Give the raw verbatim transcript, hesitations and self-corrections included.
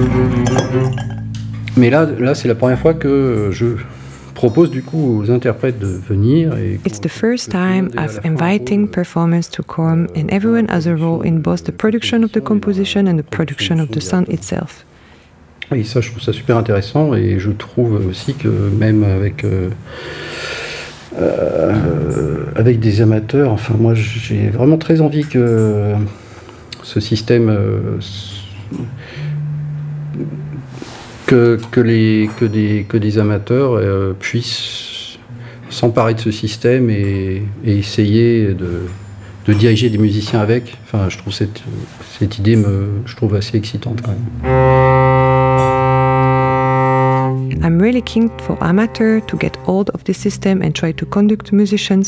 Mais là, là, c'est la première fois que je propose du coup aux interprètes de venir. Et It's the first time of inviting performers to come, and everyone has a role in both the production of the composition and the production of the song itself. Et ça, je trouve ça super intéressant, et je trouve aussi que même avec euh, euh, avec des amateurs, enfin moi j'ai vraiment très envie que ce système euh, que que les que des que des amateurs euh, puissent s'emparer de ce système et, et essayer de de diriger des musiciens avec. Enfin, je trouve cette cette idée me je trouve assez excitante quand même. I'm really keen for amateurs to get hold of this system and try to conduct musicians